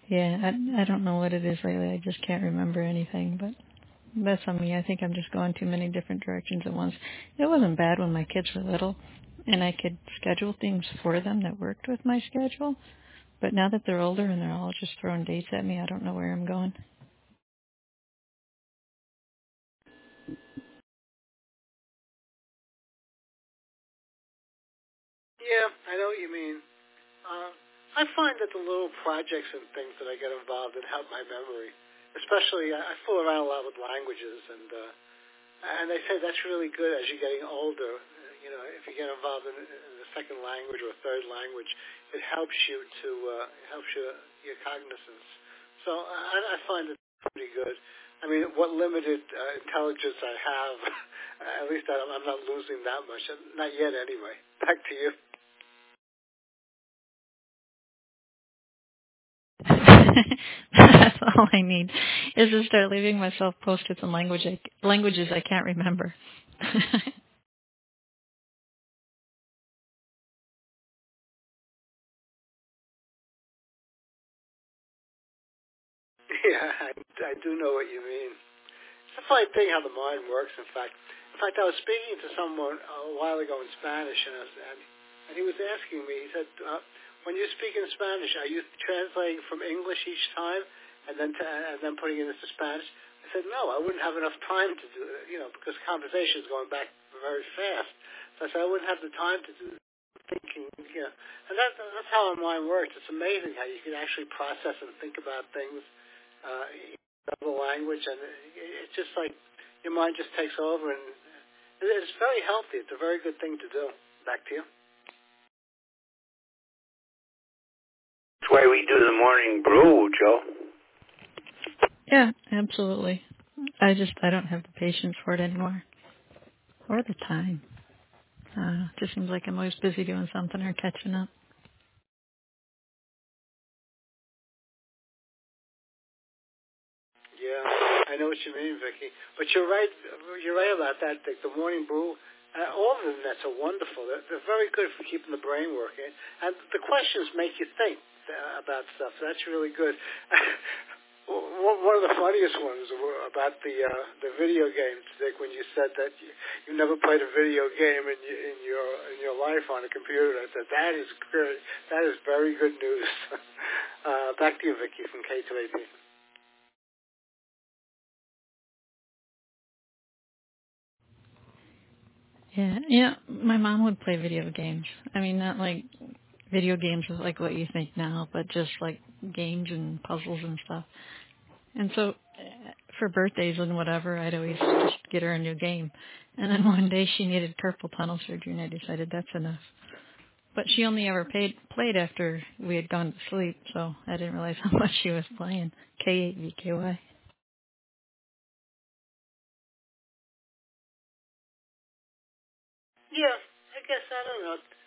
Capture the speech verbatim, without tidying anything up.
Yeah, I, I don't know what it is lately. I just can't remember anything, but that's on me. I think I'm just going too many different directions at once. It wasn't bad when my kids were little, and I could schedule things for them that worked with my schedule. But now that they're older and they're all just throwing dates at me, I don't know where I'm going. Yeah, I know what you mean. Uh, I find that the little projects and things that I get involved in help my memory. Especially, I, I fool around a lot with languages, and uh, and they say that's really good as you're getting older. Uh, You know, if you get involved in, in a second language or a third language, it helps you to uh, it helps you your cognizance. So I, I find it pretty good. I mean, what limited uh, intelligence I have, at least I'm, I'm not losing that much. Not yet, anyway. Back to you. That's all I need is to start leaving myself post-its in language I, languages I can't remember. Yeah, I, I do know what you mean. It's a funny thing how the mind works. In fact, in fact, I was speaking to someone a while ago in Spanish, and, I was, and, and he was asking me. He said, uh, "When you speak in Spanish, are you translating from English each time, and then to, and then putting it into Spanish?" I said, "No, I wouldn't have enough time to do it, you know, because conversation is going back very fast. So I said I wouldn't have the time to do thinking, you know, and that, that's how our mind works. It's amazing how you can actually process and think about things." Uh, another language, and it's just like your mind just takes over, and it's very healthy. It's a very good thing to do. Back to you. That's why we do the morning brew, Joe. Yeah, absolutely. I just I don't have the patience for it anymore, or the time. Uh, it just seems like I'm always busy doing something or catching up. Yeah, I know what you mean, Vicky. But you're right. You're right about that. The, the morning brew. Uh, all of them that's are wonderful. They're, they're very good for keeping the brain working. And the questions make you think uh, about stuff. So that's really good. One one of the funniest ones were about the uh, the video games, Dick, when you said that you, you never played a video game in, y- in your in your life on a computer. I said that is good. That is very good news. uh, back to you, Vicky, from K two A P. Yeah, yeah. My mom would play video games. I mean, not like video games is like what you think now, but just like games and puzzles and stuff. And so uh, for birthdays and whatever, I'd always just get her a new game. And then one day she needed carpal tunnel surgery, and I decided that's enough. But she only ever paid, played after we had gone to sleep, so I didn't realize how much she was playing. K eight V K Y. Yeah, I guess I don't know.